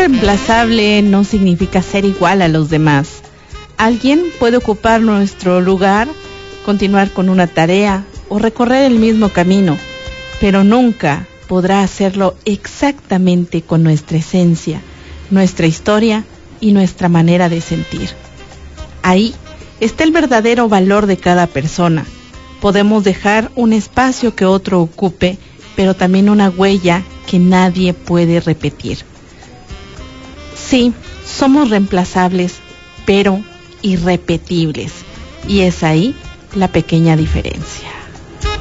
reemplazable no significa ser igual a los demás. Alguien puede ocupar nuestro lugar, continuar con una tarea o recorrer el mismo camino, pero nunca podrá hacerlo exactamente con nuestra esencia, nuestra historia y nuestra manera de sentir. Ahí está el verdadero valor de cada persona. Podemos dejar un espacio que otro ocupe, pero también una huella que nadie puede repetir. Sí, somos reemplazables, pero irrepetibles. Y es ahí la pequeña diferencia.